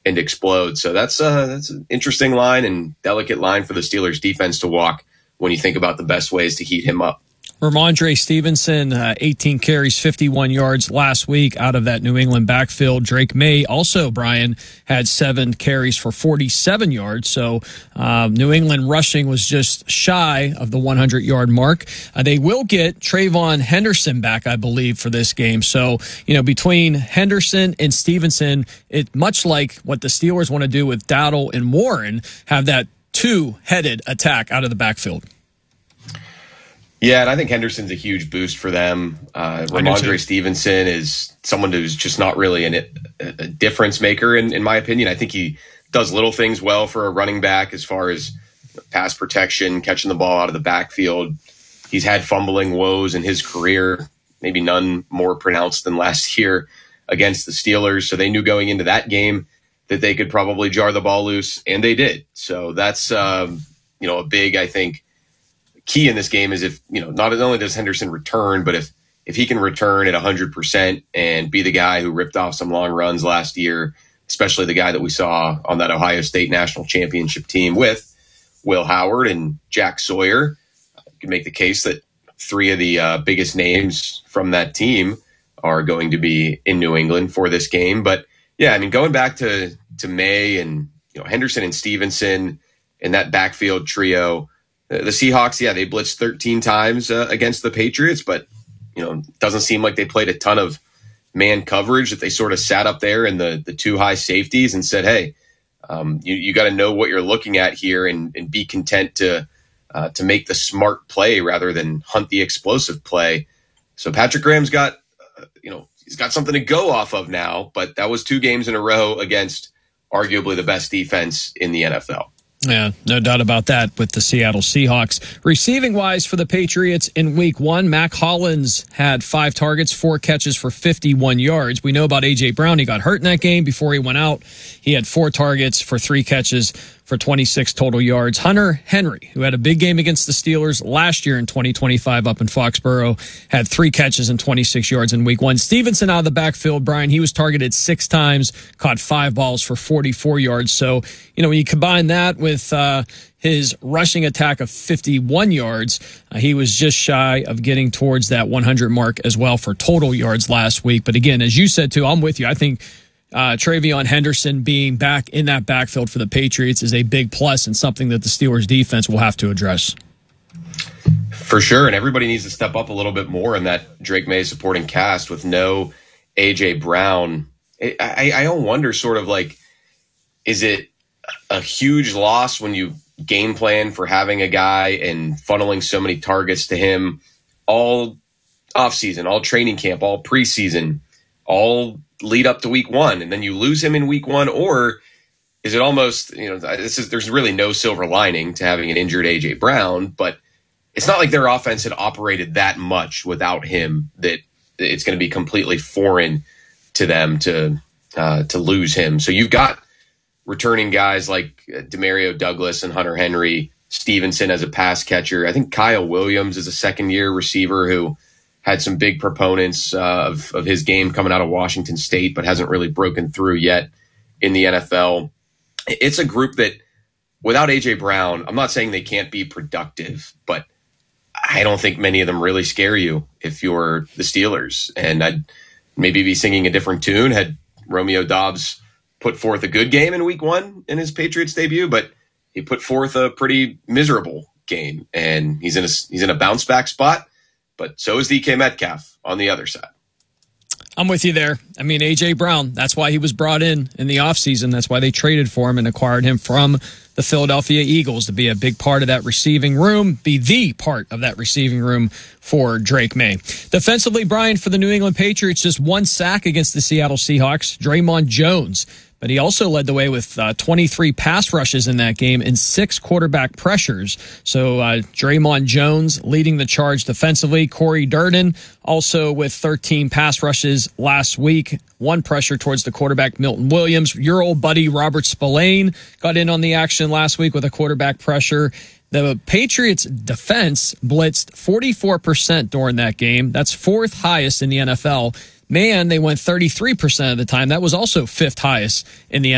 and explode. So that's an interesting line and delicate line for the Steelers defense to walk when you think about the best ways to heat him up. Ramondre Stevenson, 18 carries, 51 yards last week out of that New England backfield. Drake May also, Brian, had 7 carries for 47 yards. So New England rushing was just shy of the 100-yard mark. They will get Trayvon Henderson back, I believe, for this game. So, between Henderson and Stevenson, it's much like what the Steelers want to do with Dowdle and Warren, have that two-headed attack out of the backfield. Yeah, and I think Henderson's a huge boost for them. Ramondre Stevenson is someone who's just not really a difference maker, in my opinion. I think he does little things well for a running back as far as pass protection, catching the ball out of the backfield. He's had fumbling woes in his career, maybe none more pronounced than last year against the Steelers. So they knew going into that game that they could probably jar the ball loose, and they did. So that's a big, I think, key in this game is if, not only does Henderson return, but if he can return at 100% and be the guy who ripped off some long runs last year, especially the guy that we saw on that Ohio State national championship team with Will Howard and Jack Sawyer, you can make the case that 3 of the biggest names from that team are going to be in New England for this game. But yeah, I mean, going back to May and Henderson and Stevenson and that backfield trio, the Seahawks, they blitzed 13 times against the Patriots, but it doesn't seem like they played a ton of man coverage, that they sort of sat up there in the 2 high safeties and said, hey, you got to know what you're looking at here and be content to make the smart play rather than hunt the explosive play. So Patrick Graham's got, he's got something to go off of now, but that was 2 games in a row against arguably the best defense in the NFL. Yeah, no doubt about that with the Seattle Seahawks. Receiving-wise for the Patriots in Week 1, Mac Hollins had 5 targets, 4 catches for 51 yards. We know about A.J. Brown. He got hurt in that game before he went out. He had 4 targets for 3 catches for 26 total yards. Hunter Henry, who had a big game against the Steelers last year in 2025 up in Foxborough, had 3 catches and 26 yards in Week 1. Stevenson out of the backfield, Brian, he was targeted 6 times, caught 5 balls for 44 yards. So, when you combine that with his rushing attack of 51 yards, he was just shy of getting towards that 100 mark as well for total yards last week. But again, as you said, too, I'm with you. I think Trayvon Henderson being back in that backfield for the Patriots is a big plus and something that the Steelers defense will have to address. For sure, and everybody needs to step up a little bit more in that Drake May supporting cast with no A.J. Brown. I don't wonder sort of like, is it a huge loss when you game plan for having a guy and funneling so many targets to him all offseason, all training camp, all preseason, all lead up to Week 1, and then you lose him in Week 1? Or is it almost, there's really no silver lining to having an injured A.J. Brown, but it's not like their offense had operated that much without him that it's going to be completely foreign to them to lose him. So you've got returning guys like Demario Douglas and Hunter Henry, Stevenson as a pass catcher. I think Kyle Williams is a second-year receiver who had some big proponents of his game coming out of Washington State, but hasn't really broken through yet in the NFL. It's a group that, without A.J. Brown, I'm not saying they can't be productive, but I don't think many of them really scare you if you're the Steelers. And I'd maybe be singing a different tune had Romeo Doubs put forth a good game in Week 1 in his Patriots debut, but he put forth a pretty miserable game, and he's in a bounce back spot. But so is DK Metcalf on the other side. I'm with you there. I mean, A.J. Brown, that's why he was brought in the offseason. That's why they traded for him and acquired him from the Philadelphia Eagles to be a big part of that receiving room, be the part of that receiving room for Drake May. Defensively, Brian, for the New England Patriots, just 1 sack against the Seattle Seahawks. Draymond Jones. But he also led the way with 23 pass rushes in that game and 6 quarterback pressures. So Draymond Jones leading the charge defensively. Corey Durden also with 13 pass rushes last week. 1 pressure towards the quarterback, Milton Williams. Your old buddy, Robert Spillane, got in on the action last week with a quarterback pressure. The Patriots defense blitzed 44% during that game. That's 4th highest in the NFL. Man, they went 33% of the time. That was also 5th highest in the